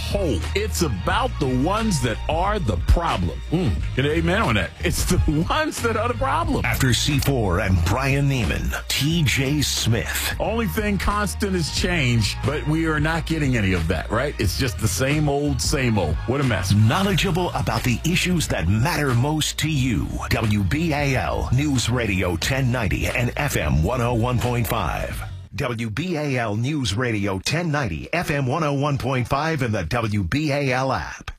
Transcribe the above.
whole. It's about the ones that are the problem. Get an amen on that. It's the ones that are the problem. After C4 and Brian Neiman, TJ Smith. Only thing constant is change, but we are not getting any of that, right? It's just the same old, same old. What a mess. Knowledgeable about the issues that matter most to you. WBAL News Radio 1090 and FM 101.5. WBAL News Radio 1090, FM 101.5, and the WBAL app.